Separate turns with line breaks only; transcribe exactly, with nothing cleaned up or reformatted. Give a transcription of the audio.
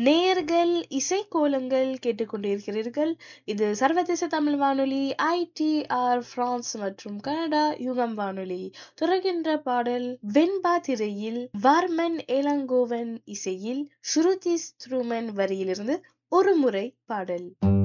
நேயர்கள் இசைக்கோலங்கள் கேட்டுக்கொண்டிருக்கிறீர்கள். இது சர்வதேச தமிழ் வானொலி ஐ டி ஆர் பிரான்ஸ் மற்றும் கனடா யுகம் வானொலி. தொடர்கின்ற பாடல் வெண்பா திரையில் வர்மன் இளங்கோவன் இசையில் ஸ்ருதி ஸ்ட்ரூமன் வரியிலிருந்து ஒரு முறை பாடல்.